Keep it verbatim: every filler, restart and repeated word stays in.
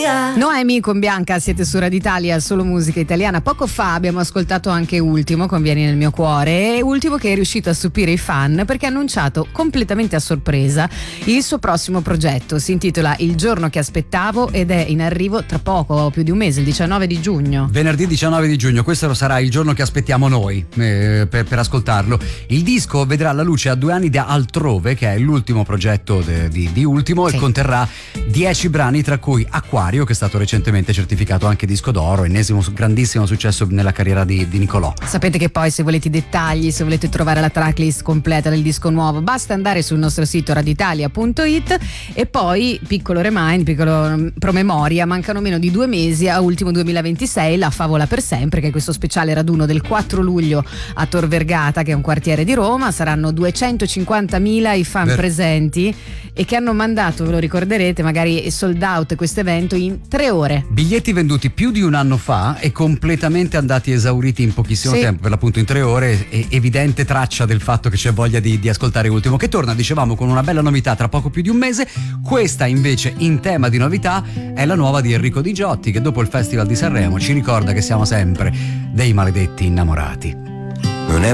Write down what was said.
via. Noemi con Bianca, siete su Radio Italia, solo musica italiana. Poco fa abbiamo ascoltato anche Ultimo con Vieni nel mio cuore, e Ultimo che è riuscito a stupire i fan perché ha annunciato completamente a sorpresa il suo prossimo progetto. Si intitola Il giorno che aspettavo ed è in arrivo tra poco, più di un mese, il diciannove di giugno. Venerdì diciannove di giugno, questo sarà il giorno che aspettiamo noi eh, per, per ascoltarlo. Il disco vedrà la luce a due anni da Altrove, che è l'ultimo progetto de, di, di Ultimo, sì. E conterrà dieci brani, tra cui Acquario, che è stato recentemente certificato anche disco d'oro, ennesimo grandissimo successo nella carriera di, di Nicolò. Sapete che poi, se volete i dettagli, se volete trovare la tracklist completa del disco nuovo, basta andare sul nostro sito radioitalia punto it. E poi, piccolo remind, piccolo promemoria, mancano meno di due mesi a Ultimo duemilaventisei, La favola per sempre, che è questo speciale raduno del quattro luglio a Tor Vergata, che è un quartiere di Roma. Saranno duecentocinquantamila i fan Ver- presenti, e che hanno mandato, ve lo ricorderete, magari sold out questo evento in tre ore. Biglietti venduti più di un anno fa e completamente andati esauriti in pochissimo sì. tempo, per l'appunto in tre ore, e evidente traccia del fatto che c'è voglia di, di ascoltare Ultimo, che torna, dicevamo, con una bella novità tra poco più di un mese. Questa invece, in tema di novità, è la nuova di Enrico Di Giotti, che dopo il Festival di Sanremo ci ricorda che siamo sempre dei maledetti innamorati. Non è